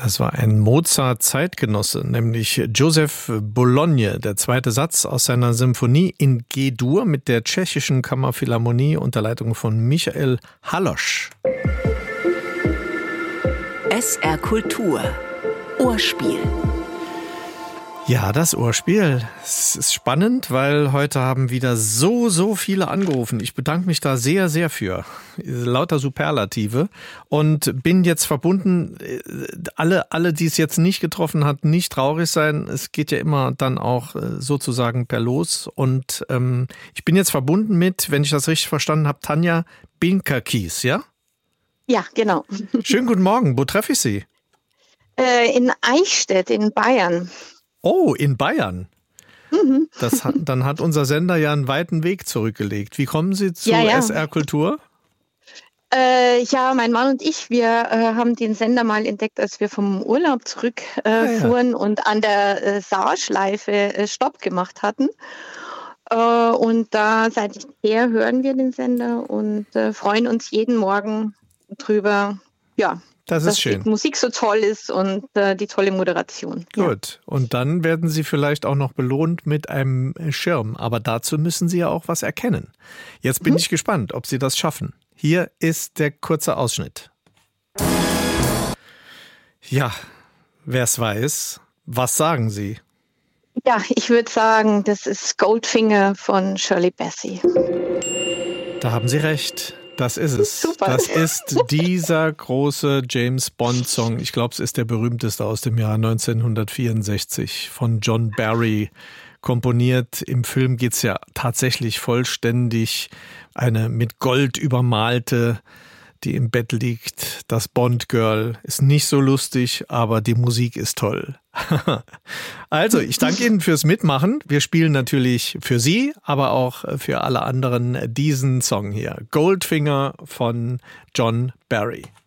Das war ein Mozart-Zeitgenosse, nämlich Joseph Bologne, der zweite Satz aus seiner Symphonie in G-Dur mit der Tschechischen Kammerphilharmonie unter Leitung von Michael Halosch. SR Kultur. Ohrspiel. Ja, das Ohrspiel. Es ist spannend, weil heute haben wieder so viele angerufen. Ich bedanke mich da sehr, sehr für. Lauter Superlative. Und bin jetzt verbunden, alle, die es jetzt nicht getroffen hat, nicht traurig sein. Es geht ja immer dann auch sozusagen per Los. Und ich bin jetzt verbunden mit, wenn ich das richtig verstanden habe, Tanja Binkerkies, ja? Ja, genau. Schönen guten Morgen. Wo treffe ich Sie? In Eichstätt in Bayern. Oh, in Bayern. Mhm. Dann hat unser Sender ja einen weiten Weg zurückgelegt. Wie kommen Sie zu SR Kultur? Mein Mann und ich, wir haben den Sender mal entdeckt, als wir vom Urlaub zurückfuhren und an der Saarschleife Stopp gemacht hatten. Und da seither hören wir den Sender und freuen uns jeden Morgen drüber, das ist schön. Die Musik so toll ist und die tolle Moderation. Gut. Und dann werden Sie vielleicht auch noch belohnt mit einem Schirm. Aber dazu müssen Sie ja auch was erkennen. Jetzt bin ich gespannt, ob Sie das schaffen. Hier ist der kurze Ausschnitt. Ja, wer es weiß, was sagen Sie? Ja, ich würde sagen, das ist Goldfinger von Shirley Bassey. Da haben Sie recht. Das ist es. Super. Das ist dieser große James-Bond-Song. Ich glaube, es ist der berühmteste aus dem Jahr 1964 von John Barry komponiert. Im Film geht es ja tatsächlich vollständig eine mit Gold übermalte, die im Bett liegt. Das Bond-Girl ist nicht so lustig, aber die Musik ist toll. Also, ich danke Ihnen fürs Mitmachen. Wir spielen natürlich für Sie, aber auch für alle anderen diesen Song hier. Goldfinger von John Barry.